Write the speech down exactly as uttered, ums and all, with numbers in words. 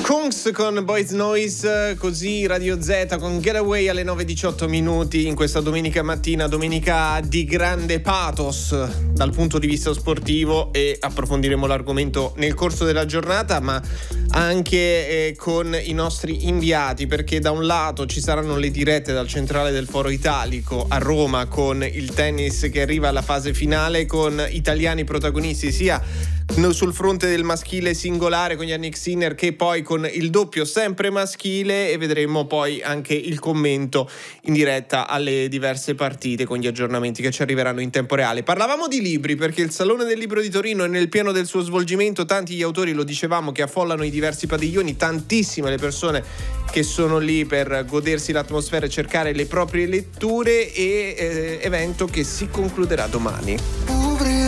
Kungs con Boys Noise, così Radio Z con Getaway alle nove e diciotto minuti in questa domenica mattina, domenica di grande pathos dal punto di vista sportivo, e approfondiremo l'argomento nel corso della giornata, ma anche eh, con i nostri inviati, perché da un lato ci saranno le dirette dal centrale del Foro Italico a Roma con il tennis che arriva alla fase finale, con italiani protagonisti sia sul fronte del maschile singolare con Yannick Sinner che poi con il doppio sempre maschile, e vedremo poi anche il commento in diretta alle diverse partite con gli aggiornamenti che ci arriveranno in tempo reale. Parlavamo di libri perché il Salone del Libro di Torino è nel pieno del suo svolgimento, tanti gli autori, lo dicevamo, che affollano i diversi padiglioni, tantissime le persone che sono lì per godersi l'atmosfera e cercare le proprie letture, e eh, evento che si concluderà domani.